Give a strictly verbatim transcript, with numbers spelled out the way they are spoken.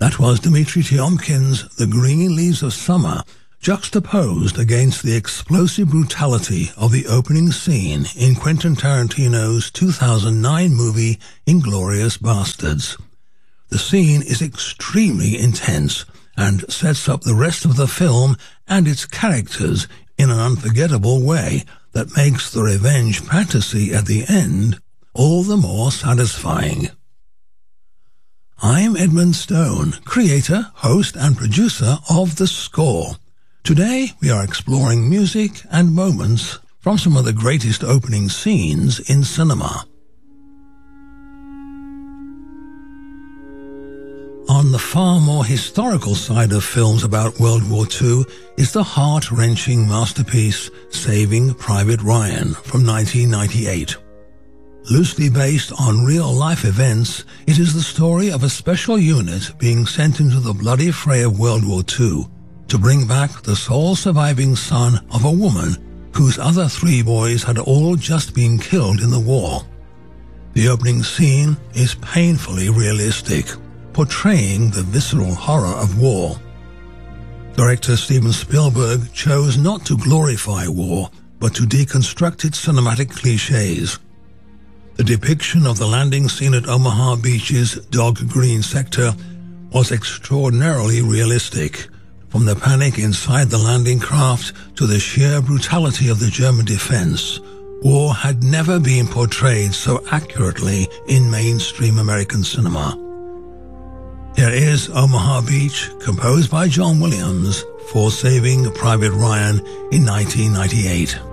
That was Dmitry Tiomkin's The Green Leaves of Summer, juxtaposed against the explosive brutality of the opening scene in Quentin Tarantino's two thousand nine movie Inglourious Basterds. The scene is extremely intense and sets up the rest of the film and its characters in an unforgettable way that makes the revenge fantasy at the end all the more satisfying. I'm Edmund Stone, creator, host and producer of The Score. Today we are exploring music and moments from some of the greatest opening scenes in cinema. On the far more historical side of films about World War Two is the heart-wrenching masterpiece Saving Private Ryan from nineteen ninety-eight. Loosely based on real-life events, it is the story of a special unit being sent into the bloody fray of World War Two to bring back the sole surviving son of a woman whose other three boys had all just been killed in the war. The opening scene is painfully realistic, portraying the visceral horror of war. Director Steven Spielberg chose not to glorify war, but to deconstruct its cinematic cliches. The depiction of the landing scene at Omaha Beach's Dog Green sector was extraordinarily realistic. From the panic inside the landing craft to the sheer brutality of the German defense, war had never been portrayed so accurately in mainstream American cinema. Here is Omaha Beach, composed by John Williams for Saving Private Ryan in nineteen ninety-eight.